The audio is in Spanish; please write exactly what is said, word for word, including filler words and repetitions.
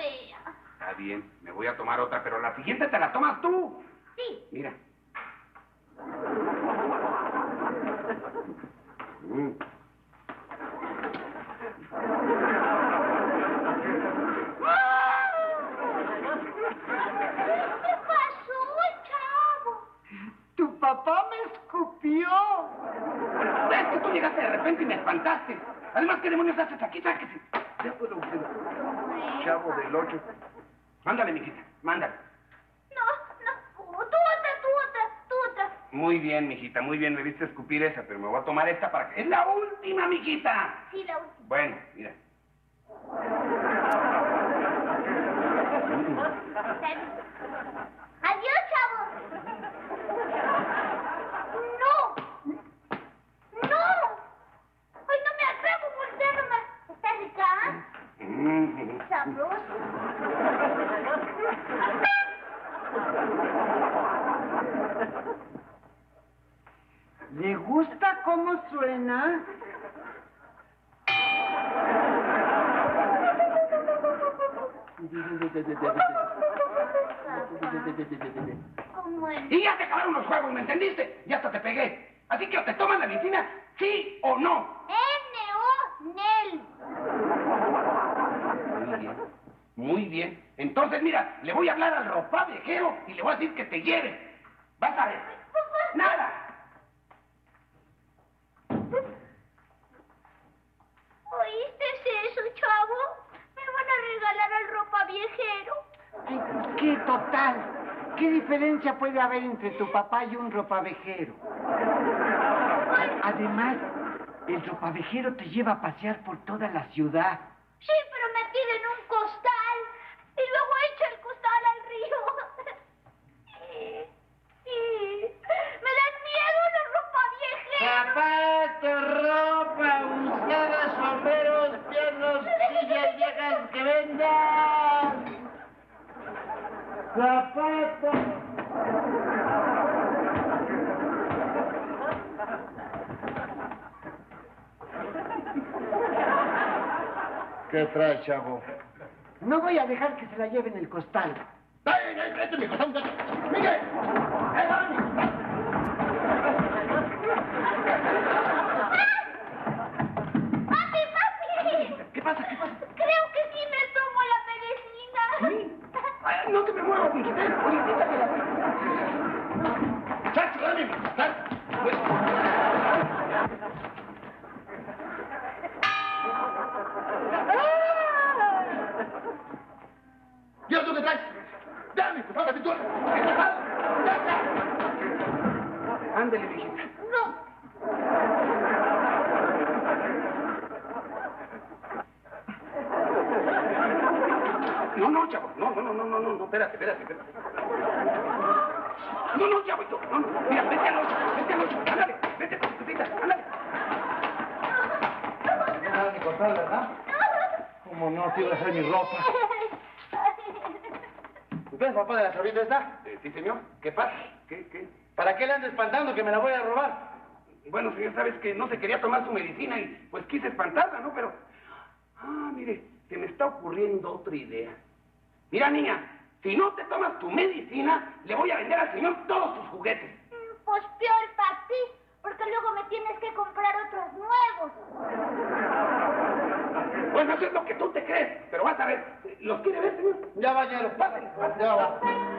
fea. Está bien, me voy a tomar otra, pero la siguiente te la tomas tú. Sí. Mira. Mm. ¿Qué pasó, chavo? Tu papá me escupió. Es que tú llegaste de repente y me espantaste. Además, ¿qué demonios haces aquí? Sáquese. Ya puedo usted. Chavo del ocho. Mándale, mijita, mándale. No, no, tú otra, tú otra, tú otra. Muy bien, mijita, muy bien. Me viste escupir esa, pero me voy a tomar esta para que... ¡Es la última, mijita! Sí, la última. Bueno, mira. Adiós, chavo. No. No. Ay, no me atrevo a voltearme. ¿Está rica? Mm. Sabroso. ¿Le gusta cómo suena? ¿Cómo es? Y ya se acabaron los juegos, ¿me entendiste? Ya hasta te pegué. Así que o te toman la medicina, sí o no. N O Nel. Muy bien, muy bien. Entonces, mira, le voy a hablar al ropavejero y le voy a decir que te lleve. Vas a ver. Nada. ¿Oíste eso, chavo? Me van a regalar al ropaviejero. Ay, ¿qué total? ¿Qué diferencia puede haber entre tu papá y un ropavejero? A- Además, el ropavejero te lleva a pasear por toda la ciudad. Sí, pero metido en un costal. Y luego echa el costal al río. Me dan miedo los ropaviejeros. Zapatos, ropa usada, sombreros, pianos, sillas viejas que vendan. Zapatos. ¿Qué traes, chavo? No voy a dejar que se la lleven el costal. ¡Ay, ay, este mi costal! ¡Miguel! ¡Ahí va mi costal! ¡Papi, papi! ¿Qué pasa? ¿Qué pasa? Creo que sí me tomo la medicina. ¿Sí? Ay, no te me muevas, mijita. Oye, quítate la... ¡Chacho, dame mi costal! ¿Y tú qué traes? ¡Dame mi costal, dame tú! Ándale, mijita. No. No, no, chavo. No, no, no, no, no, no, espérate, espérate, espérate. No, no, chavito. No, no. Mira, vete al ocho, vete al ocho. Ándale, vete con tu cosita, ándale. ¿No mi costal, verdad? ¿Cómo no? Si iba a ser mi ropa. ¿Usted es papá de la señorita esta? Eh, sí, señor. ¿Qué pasa? ¿Qué, qué? ¿Para qué le anda espantando que me la voy a robar? Bueno, señor, sabes que no se quería tomar su medicina y pues quise espantarla, ¿no? Pero... Ah, mire, se me está ocurriendo otra idea. Mira, niña, si no te tomas tu medicina, le voy a vender al señor todos tus juguetes. Pues peor para ti, porque luego me tienes que comprar otros nuevos. Bueno, eso es lo que tú te crees, pero vas a ver. ¿Los quiere ver, señor? Ya vaya, Pásenle, pásenle. ya va.